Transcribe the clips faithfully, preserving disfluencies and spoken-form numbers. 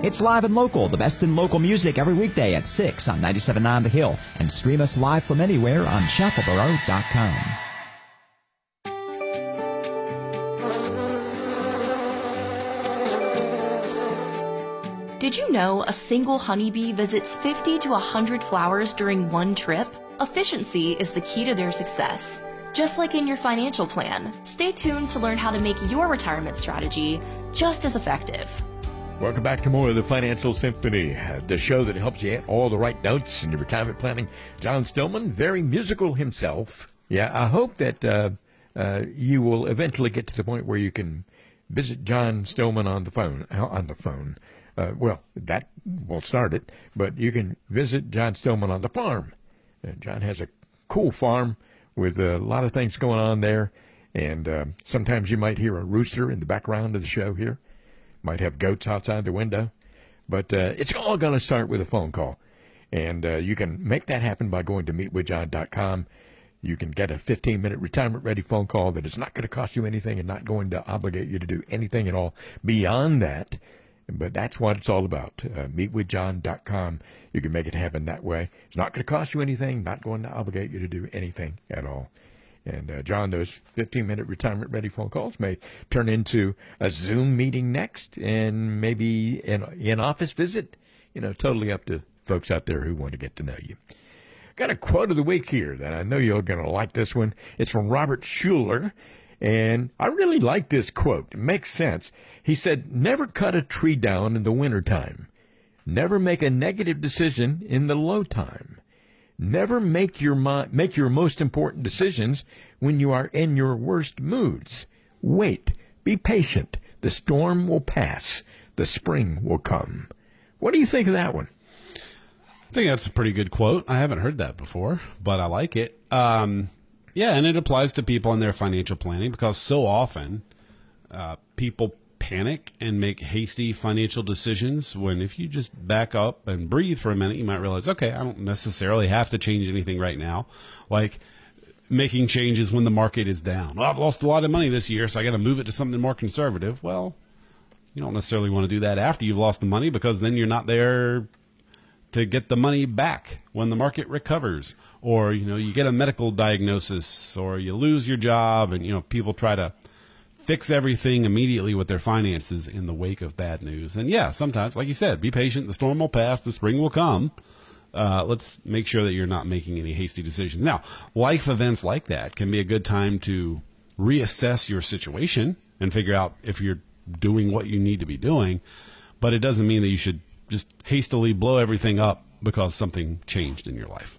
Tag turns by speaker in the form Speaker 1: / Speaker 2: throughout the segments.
Speaker 1: It's Live and Local, the best in local music every weekday at six on ninety-seven point nine The Hill. And stream us live from anywhere on chapel borough dot com.
Speaker 2: Did you know a single honeybee visits fifty to one hundred flowers during one trip? Efficiency is the key to their success. Just like in your financial plan, stay tuned to learn how to make your retirement strategy just as effective.
Speaker 3: Welcome back to more of the Financial Symphony, the show that helps you get all the right notes in your retirement planning. John Stillman, very musical himself. Yeah, I hope that uh, uh, you will eventually get to the point where you can visit John Stillman on the phone, on the phone. Uh, well, that will start it, but you can visit John Stillman on the farm. Uh, John has a cool farm with a lot of things going on there, and uh, sometimes you might hear a rooster in the background of the show here. Might have goats outside the window, but uh, it's all going to start with a phone call, and uh, you can make that happen by going to meet with john dot com. You can get a fifteen-minute retirement-ready phone call that is not going to cost you anything and not going to obligate you to do anything at all beyond that. But that's what it's all about. Uh, meet with john dot com. You can make it happen that way. It's not going to cost you anything, not going to obligate you to do anything at all. And, uh, John, those fifteen-minute retirement-ready phone calls may turn into a Zoom meeting next and maybe an in-office visit. You know, totally up to folks out there who want to get to know you. Got a quote of the week here that I know you're going to like this one. It's from Robert Schuller. And I really like this quote. It makes sense. He said, never cut a tree down in the wintertime. Never make a negative decision in the low time. Never make your mo- make your most important decisions when you are in your worst moods. Wait. Be patient. The storm will pass. The spring will come. What do you think of that one?
Speaker 4: I think that's a pretty good quote. I haven't heard that before, but I like it. Um, yeah, and it applies to people in their financial planning because so often uh, people panic and make hasty financial decisions when if you just back up and breathe for a minute, you might realize, okay, I don't necessarily have to change anything right now. Like making changes when the market is down. Well, I've lost a lot of money this year, so I got to move it to something more conservative. Well, you don't necessarily want to do that after you've lost the money because then you're not there to get the money back when the market recovers, or, you know, you get a medical diagnosis or you lose your job and, you know, people try to fix everything immediately with their finances in the wake of bad news. And yeah, sometimes, like you said, be patient. The storm will pass. The spring will come. Uh, let's make sure that you're not making any hasty decisions. Now, life events like that can be a good time to reassess your situation and figure out if you're doing what you need to be doing, but it doesn't mean that you should just hastily blow everything up because something changed in your life.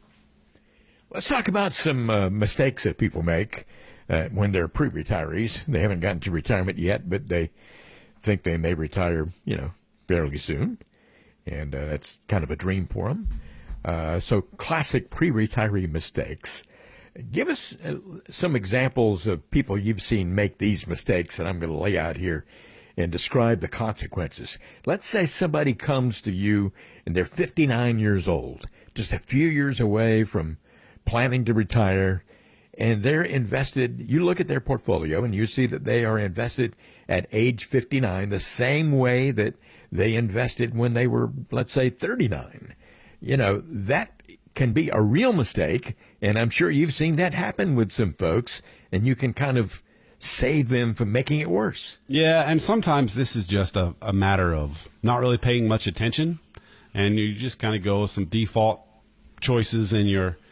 Speaker 3: Let's talk about some uh, mistakes that people make uh, when they're pre-retirees. They haven't gotten to retirement yet, but they think they may retire, you know, fairly soon, and uh, that's kind of a dream for them. Uh, so classic pre-retiree mistakes. Give us uh, some examples of people you've seen make these mistakes that I'm going to lay out here and describe the consequences. Let's say somebody comes to you and they're fifty-nine years old, just a few years away from planning to retire, and they're invested. You look at their portfolio and you see that they are invested at age fifty-nine the same way that they invested when they were, let's say, thirty-nine. You know, that can be a real mistake, and I'm sure you've seen that happen with some folks, and you can kind of save them from making it worse.
Speaker 4: Yeah, and sometimes this is just a, a matter of not really paying much attention, and you just kind of go with some default choices in your